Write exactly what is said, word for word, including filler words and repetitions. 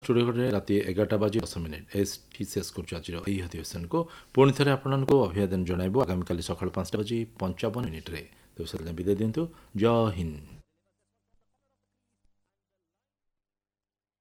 Studio राति एगारटा बाजी दस मिनिट एस शेष कर अधिवेशन को पुणी थे आपको अभिवादन जनइबू आगामी सका पांचटा बाजी पंचावन मिनिट्रे विदाय दिंतु। जय हिंद।